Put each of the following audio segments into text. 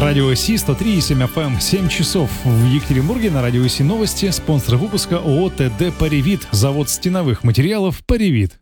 Радио ОСИ 103,7 FM, 7 часов в Екатеринбурге. На Радио ОСИ новости. Спонсор выпуска ООО ТД «Паривит». Завод стеновых материалов «Паривит».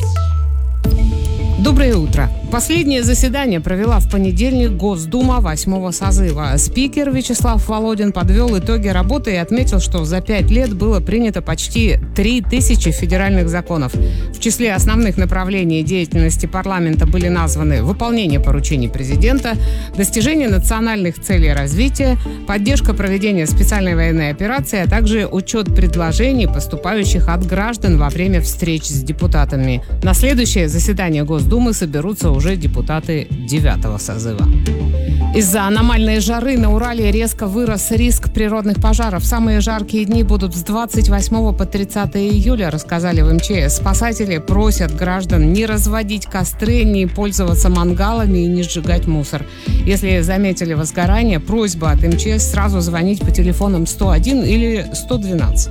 Доброе утро. Последнее заседание провела в понедельник Госдума 8-го созыва. Спикер Вячеслав Володин подвел итоги работы и отметил, что за 5 лет было принято почти 3000 федеральных законов. В числе основных направлений деятельности парламента были названы выполнение поручений президента, достижение национальных целей развития, поддержка проведения специальной военной операции, а также учет предложений, поступающих от граждан во время встреч с депутатами. На следующее заседание Госдумы соберутся уже депутаты 9-го созыва. Из-за аномальной жары на Урале резко вырос риск природных пожаров. Самые жаркие дни будут с 28 по 30 июля, рассказали в МЧС. Спасатели просят граждан не разводить костры, не пользоваться мангалами и не сжигать мусор. Если заметили возгорание, просьба от МЧС сразу звонить по телефонам 101 или 112.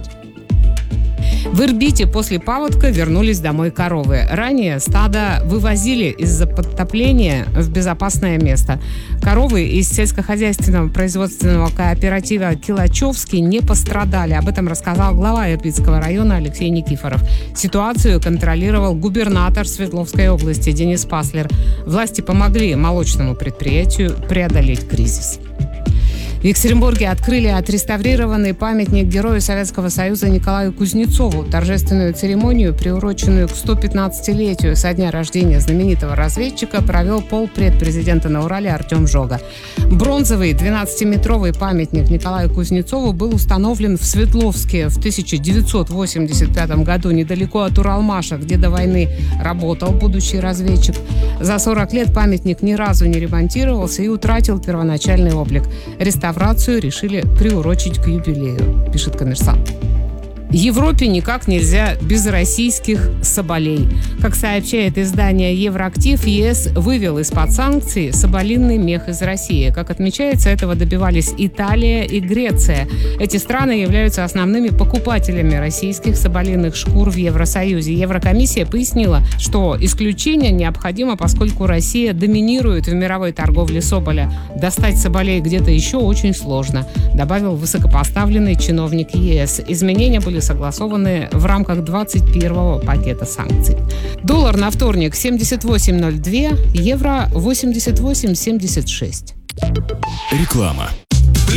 В Ирбите после паводка вернулись домой коровы. Ранее стадо вывозили из-за подтопления в безопасное место. Коровы из сельскохозяйственного производственного кооператива «Килачевский» не пострадали. Об этом рассказал глава Ирбитского района Алексей Никифоров. Ситуацию контролировал губернатор Свердловской области Денис Паслер. Власти помогли молочному предприятию преодолеть кризис. В Екатеринбурге открыли отреставрированный памятник герою Советского Союза Николаю Кузнецову. Торжественную церемонию, приуроченную к 115-летию со дня рождения знаменитого разведчика, провел полпред президента на Урале Артем Жога. Бронзовый 12-метровый памятник Николаю Кузнецову был установлен в Свердловске в 1985 году, недалеко от Уралмаша, где до войны работал будущий разведчик. За 40 лет памятник ни разу не ремонтировался и утратил первоначальный облик. Реставрацию решили приурочить к юбилею, пишет «Коммерсант». Европе никак нельзя без российских соболей. Как сообщает издание «Евроактив», ЕС вывел из-под санкций соболиный мех из России. Как отмечается, этого добивались Италия и Греция. Эти страны являются основными покупателями российских соболиных шкур в Евросоюзе. Еврокомиссия пояснила, что исключение необходимо, поскольку Россия доминирует в мировой торговле соболя. Достать соболей где-то еще очень сложно, добавил высокопоставленный чиновник ЕС. Изменения были согласованы в рамках 21-го пакета санкций. Доллар на вторник 78.02, евро 88.76. Реклама.